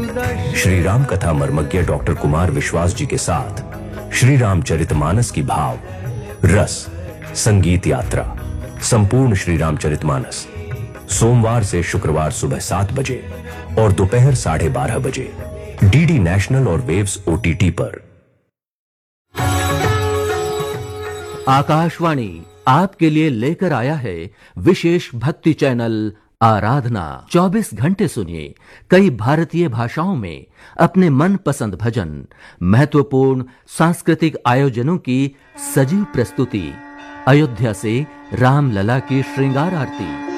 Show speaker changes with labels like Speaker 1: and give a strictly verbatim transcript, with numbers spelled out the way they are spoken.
Speaker 1: श्री राम कथा मर्मज्ञ डॉक्टर कुमार विश्वास जी के साथ श्री रामचरितमानस की भाव रस संगीत यात्रा संपूर्ण श्री रामचरितमानस सोमवार से शुक्रवार सुबह सात बजे और दोपहर साढ़े बारह बजे डीडी नेशनल और वेव्स ओटीटी पर।
Speaker 2: आकाशवाणी आपके लिए लेकर आया है विशेष भक्ति चैनल आराधना। चौबीस घंटे सुनिए कई भारतीय भाषाओं में अपने मनपसंद भजन, महत्वपूर्ण सांस्कृतिक आयोजनों की सजीव प्रस्तुति, अयोध्या से रामलला की श्रृंगार आरती।